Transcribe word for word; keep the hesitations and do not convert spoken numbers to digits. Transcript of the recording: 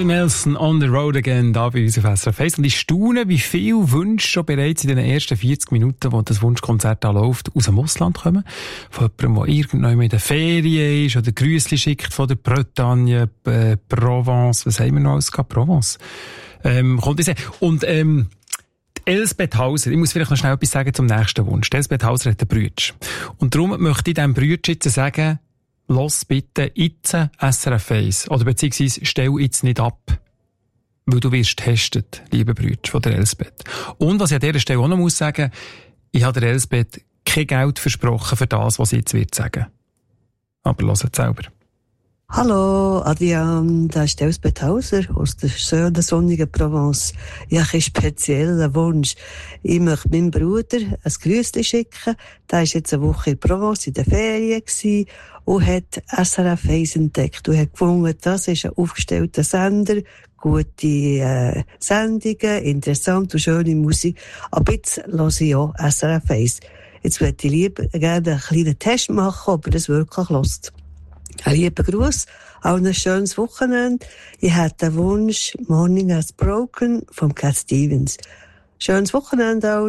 Nelson on the road again, da bei uns auf S R F eins. Und ich staune, wie viele Wünsche schon bereits in den ersten vierzig Minuten, wo das Wunschkonzert da läuft, aus dem Ausland kommen. Von jemandem, der irgendwann in der Ferien ist oder Grüßli schickt von der Bretagne, äh, Provence, was haben wir noch alles gehabt? Provence. Ähm, kommt diese. Und, ähm, Elsbeth Hauser, ich muss vielleicht noch schnell etwas sagen zum nächsten Wunsch. Die Elsbeth Hauser hat einen Brütsch. Und darum möchte ich diesem Brütsch jetzt sagen, lass bitte jetzt S R F eins. Oder beziehungsweise stell jetzt nicht ab. Weil du wirst getestet, liebe Brütsch von der Elsbeth. Und was ich an dieser Stelle auch noch muss sagen, ich habe der Elsbeth kein Geld versprochen für das, was sie jetzt wird sagen. Aber hört es selber. Hallo, Adrian, da ist Elsbeth Hauser aus der schönen, sonnigen Provence. Ich habe einen speziellen Wunsch. Ich möchte meinem Bruder ein Grüßli schicken. Der war jetzt eine Woche in Provence in der Ferien gewesen und hat S R F eins entdeckt und hat gefunden, das ist ein aufgestellter Sender, gute äh, Sendungen, interessant und schöne Musik. Aber jetzt höre ich auch S R F eins. Jetzt würde ich lieber gerne einen kleinen Test machen, ob er das wirklich hört. Ein lieber Gruß, auch ein schönes Wochenende. Ich hätte den Wunsch Morning Has Broken von Cat Stevens. Schönes Wochenende auch.